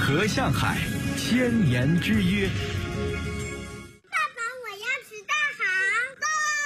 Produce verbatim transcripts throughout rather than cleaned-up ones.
河向海，千年之约。 爸爸，我要吃大航。爸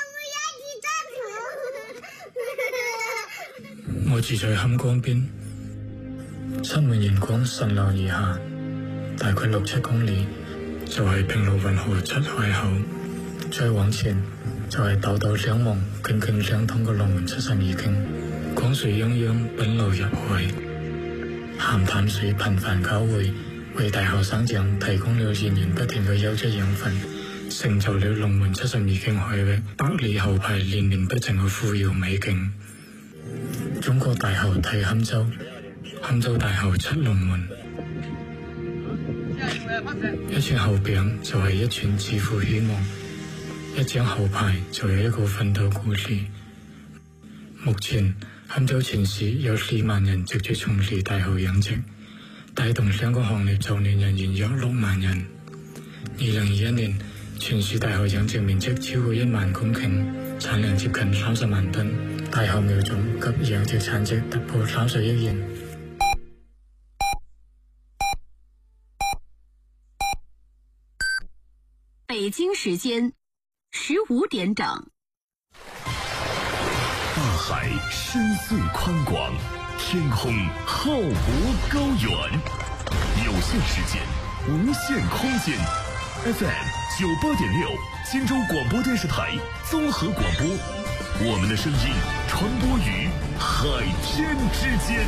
爸，我要去战场。 我住在坎江邊，七門鹽港順流而下，大概六七公里就係平路運河出海口，再往前就係道道兩望、徑徑相通嘅龍門七十二徑，廣水泱泱奔流入海，鹹淡水頻繁交匯，為大學生長提供了源源不斷嘅優質養分，成就了龍門七十二徑海域百里後排連綿不盡嘅富饒美景。中國大校睇坎州，坎州大校出龍門，一串後餅就係一串致富希望，一張後牌就有一個奮鬥故事。目前坎州全市有四萬人直接從事大學養殖，帶動相關行業就業人員約六萬人。二零二一年，全市大學養殖面積超過一萬公頃，產量接近三十萬噸，大學苗種及養殖產值突破三十億元。 北京時間十五點整。 大海深邃寬廣，天空浩博高遠，有限時間，無限空間。F M 九八點六，金州廣播電視台綜合廣播，我們的聲音傳播於海天之間。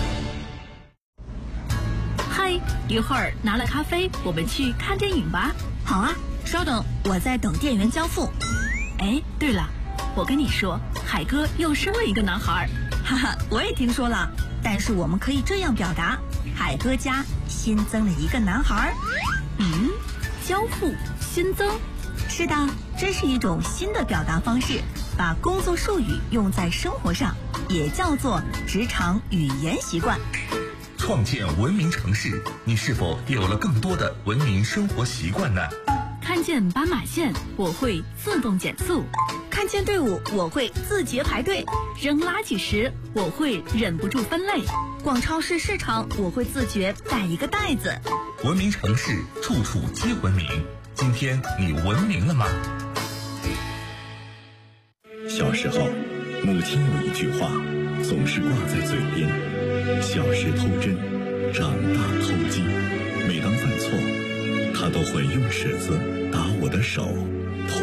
嗨，一會兒拿了咖啡，我們去看電影吧。 好啊，稍等，我在等店員交付。 哎，對了，我跟你說，海哥又生了一個男孩。 哈哈，我也聽說了，但是我們可以這樣表達：海哥家新增了一個男孩。 嗯，交付新增， 是的，這是一種新的表達方式，把工作術語用在生活上，也叫做職場語言習慣。 創建文明城市，你是否有了更多的文明生活習慣呢？ 看見斑馬線，我會自動減速； 看見隊伍，我會自覺排隊； 扔垃圾時，我會忍不住分類； 逛超市市場，我會自覺帶一個袋子。 文明城市，處處皆文明。今天你文明了嗎？ 小時候，母親有一句話總是掛在嘴邊：小時偷針，長大偷雞。每當犯錯，她都會用尺子打我的手。